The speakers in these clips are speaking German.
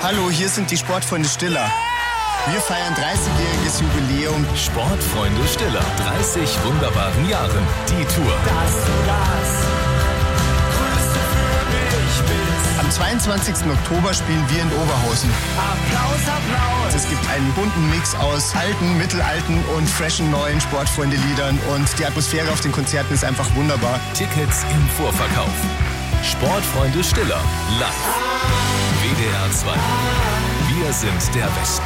Hallo, hier sind die Sportfreunde Stiller. Wir feiern 30-jähriges Jubiläum. Sportfreunde Stiller, 30 wunderbaren Jahren. Die Tour. Dass du das Größte für mich bist. Am 22. Oktober spielen wir in Oberhausen. Applaus, Applaus. Es gibt einen bunten Mix aus alten, mittelalten und freshen neuen Sportfreunde-Liedern. Und die Atmosphäre auf den Konzerten ist einfach wunderbar. Tickets im Vorverkauf. Sportfreunde Stiller, live. WDR 2. Wir sind der Westen.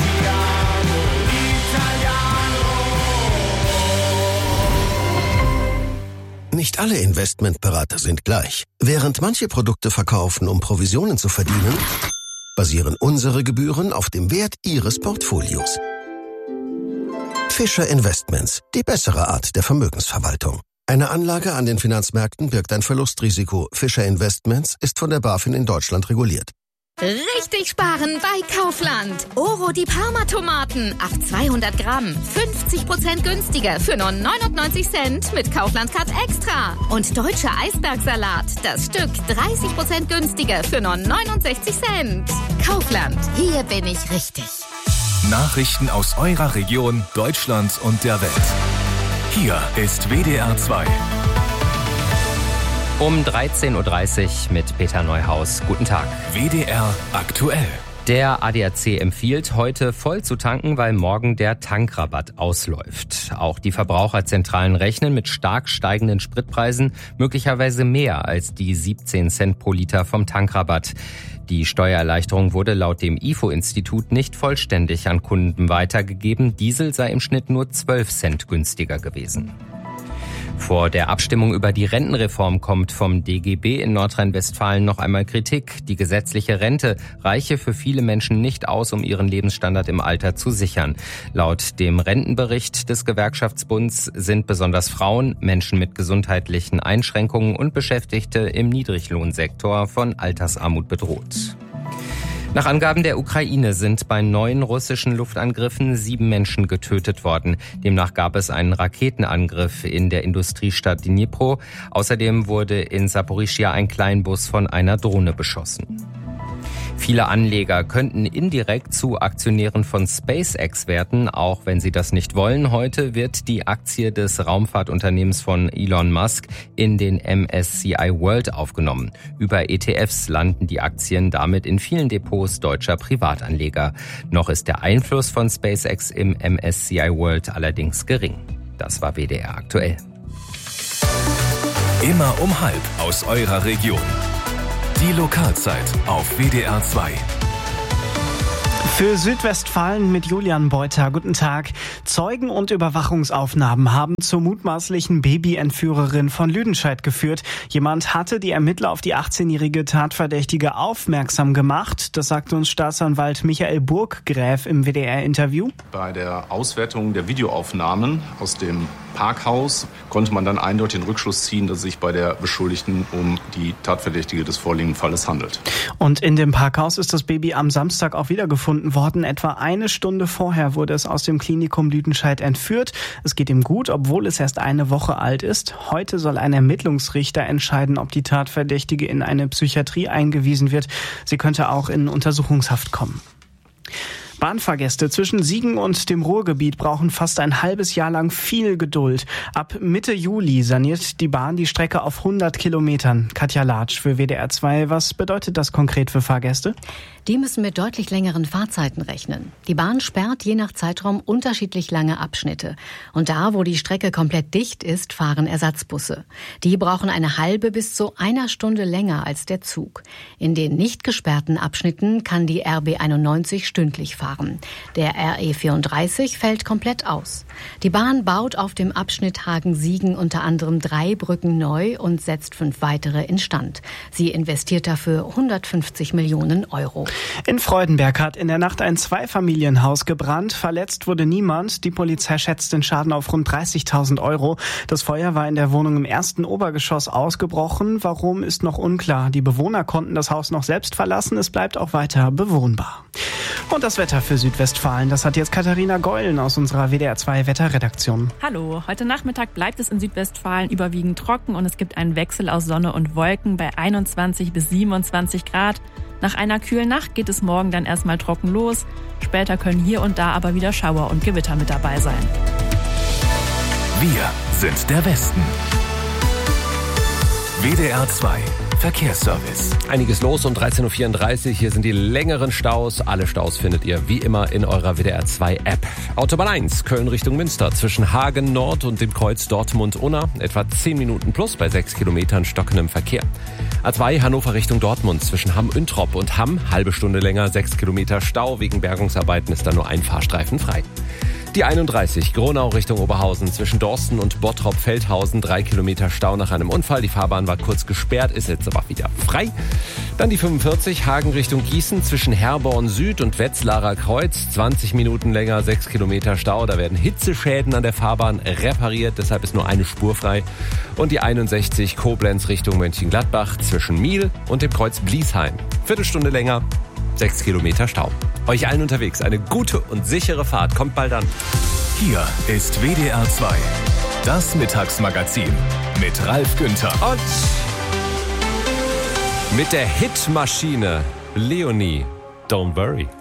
Nicht alle Investmentberater sind gleich. Während manche Produkte verkaufen, um Provisionen zu verdienen, basieren unsere Gebühren auf dem Wert Ihres Portfolios. Fischer Investments, die bessere Art der Vermögensverwaltung. Eine Anlage an den Finanzmärkten birgt ein Verlustrisiko. Fischer Investments ist von der BaFin in Deutschland reguliert. Richtig sparen bei Kaufland. Oro die Parma-Tomaten auf 200 Gramm. 50% günstiger für nur 99 Cent mit Kaufland Card Extra. Und deutscher Eisbergsalat. Das Stück 30% günstiger für nur 69 Cent. Kaufland. Hier bin ich richtig. Nachrichten aus eurer Region, Deutschland und der Welt. Hier ist WDR 2. Um 13.30 Uhr mit Peter Neuhaus. Guten Tag. WDR aktuell. Der ADAC empfiehlt, heute voll zu tanken, weil morgen der Tankrabatt ausläuft. Auch die Verbraucherzentralen rechnen mit stark steigenden Spritpreisen, möglicherweise mehr als die 17 Cent pro Liter vom Tankrabatt. Die Steuererleichterung wurde laut dem IFO-Institut nicht vollständig an Kunden weitergegeben. Diesel sei im Schnitt nur 12 Cent günstiger gewesen. Vor der Abstimmung über die Rentenreform kommt vom DGB in Nordrhein-Westfalen noch einmal Kritik. Die gesetzliche Rente reiche für viele Menschen nicht aus, um ihren Lebensstandard im Alter zu sichern. Laut dem Rentenbericht des Gewerkschaftsbunds sind besonders Frauen, Menschen mit gesundheitlichen Einschränkungen und Beschäftigte im Niedriglohnsektor von Altersarmut bedroht. Nach Angaben der Ukraine sind bei 9 russischen Luftangriffen 7 Menschen getötet worden. Demnach gab es einen Raketenangriff in der Industriestadt Dnipro. Außerdem wurde in Saporischschja ein Kleinbus von einer Drohne beschossen. Viele Anleger könnten indirekt zu Aktionären von SpaceX werden, auch wenn sie das nicht wollen. Heute wird die Aktie des Raumfahrtunternehmens von Elon Musk in den MSCI World aufgenommen. Über ETFs landen die Aktien damit in vielen Depots deutscher Privatanleger. Noch ist der Einfluss von SpaceX im MSCI World allerdings gering. Das war WDR aktuell. Immer um halb aus eurer Region. Die Lokalzeit auf WDR 2. Für Südwestfalen mit Julian Beuter. Guten Tag. Zeugen und Überwachungsaufnahmen haben zur mutmaßlichen Babyentführerin von Lüdenscheid geführt. Jemand hatte die Ermittler auf die 18-jährige Tatverdächtige aufmerksam gemacht. Das sagte uns Staatsanwalt Michael Burggräf im WDR-Interview. Bei der Auswertung der Videoaufnahmen aus dem Parkhaus konnte man dann eindeutig den Rückschluss ziehen, dass es sich bei der Beschuldigten um die Tatverdächtige des vorliegenden Falles handelt. Und in dem Parkhaus ist das Baby am Samstag auch wiedergefunden worden. Etwa eine Stunde vorher wurde es aus dem Klinikum Lüdenscheid entführt. Es geht ihm gut, obwohl es erst eine Woche alt ist. Heute soll ein Ermittlungsrichter entscheiden, ob die Tatverdächtige in eine Psychiatrie eingewiesen wird. Sie könnte auch in Untersuchungshaft kommen. Bahnfahrgäste zwischen Siegen und dem Ruhrgebiet brauchen fast ein halbes Jahr lang viel Geduld. Ab Mitte Juli saniert die Bahn die Strecke auf 100 Kilometern. Katja Latsch für WDR 2. Was bedeutet das konkret für Fahrgäste? Die müssen mit deutlich längeren Fahrzeiten rechnen. Die Bahn sperrt je nach Zeitraum unterschiedlich lange Abschnitte. Und da, wo die Strecke komplett dicht ist, fahren Ersatzbusse. Die brauchen eine halbe bis zu einer Stunde länger als der Zug. In den nicht gesperrten Abschnitten kann die RB 91 stündlich fahren. Der RE 34 fällt komplett aus. Die Bahn baut auf dem Abschnitt Hagen-Siegen unter anderem 3 Brücken neu und setzt 5 weitere instand. Sie investiert dafür 150 Millionen Euro. In Freudenberg hat in der Nacht ein Zweifamilienhaus gebrannt. Verletzt wurde niemand. Die Polizei schätzt den Schaden auf rund 30.000 Euro. Das Feuer war in der Wohnung im ersten Obergeschoss ausgebrochen. Warum, ist noch unklar. Die Bewohner konnten das Haus noch selbst verlassen. Es bleibt auch weiter bewohnbar. Und das Wetter für Südwestfalen, das hat jetzt Katharina Geulen aus unserer WDR 2 Wetterredaktion. Hallo, heute Nachmittag bleibt es in Südwestfalen überwiegend trocken und es gibt einen Wechsel aus Sonne und Wolken bei 21 bis 27 Grad. Nach einer kühlen Nacht geht es morgen dann erstmal trocken los. Später können hier und da aber wieder Schauer und Gewitter mit dabei sein. Wir sind der Westen. WDR 2 Verkehrsservice. Einiges los um 13.34 Uhr. Hier sind die längeren Staus. Alle Staus findet ihr wie immer in eurer WDR 2 App. Autobahn 1, Köln Richtung Münster. Zwischen Hagen Nord und dem Kreuz Dortmund-Unna. Etwa 10 Minuten plus bei 6 Kilometern stockendem Verkehr. A2 Hannover Richtung Dortmund. Zwischen Hamm-Üntrop und Hamm. Halbe Stunde länger, 6 Kilometer Stau. Wegen Bergungsarbeiten ist da nur ein Fahrstreifen frei. Die 31, Gronau Richtung Oberhausen, zwischen Dorsten und Bottrop-Feldhausen, 3 Kilometer Stau nach einem Unfall. Die Fahrbahn war kurz gesperrt, ist jetzt aber wieder frei. Dann die 45, Hagen Richtung Gießen, zwischen Herborn Süd und Wetzlarer Kreuz, 20 Minuten länger, 6 Kilometer Stau. Da werden Hitzeschäden an der Fahrbahn repariert, deshalb ist nur eine Spur frei. Und die 61, Koblenz Richtung Mönchengladbach, zwischen Miel und dem Kreuz Bliesheim. Viertelstunde länger, 6 Kilometer Stau. Euch allen unterwegs eine gute und sichere Fahrt. Kommt bald an. Hier ist WDR 2, das Mittagsmagazin mit Ralf Günther. Und mit der Hitmaschine Leonie, Don't Worry.